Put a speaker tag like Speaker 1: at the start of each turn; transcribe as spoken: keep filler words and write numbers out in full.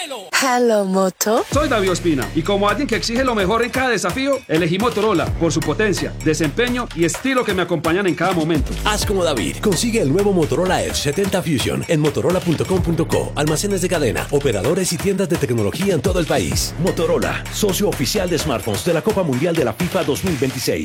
Speaker 1: Hello, Moto.
Speaker 2: Soy David Ospina y como alguien que exige lo mejor en cada desafío, elegí Motorola por su potencia, desempeño y estilo que me acompañan en cada momento.
Speaker 3: Haz como David. Consigue el nuevo Motorola Edge setenta Fusion en motorola punto com punto co, almacenes de cadena, operadores y tiendas de tecnología en todo el país. Motorola, socio oficial de smartphones de la Copa Mundial de la FIFA dos mil veintiséis.